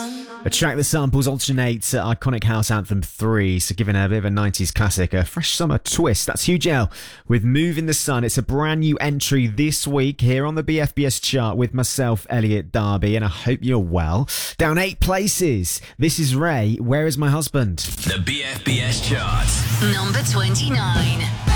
A track that samples alternates iconic house anthem 3, so giving a bit of a 90s classic a fresh summer twist. That's Huge L with Move in the Sun. It's a brand new entry this week here on the BFBS chart with myself, Elliot Darby, and I hope you're well. Down 8 places, this is Ray, Where Is My Husband? The BFBS chart. Number 29.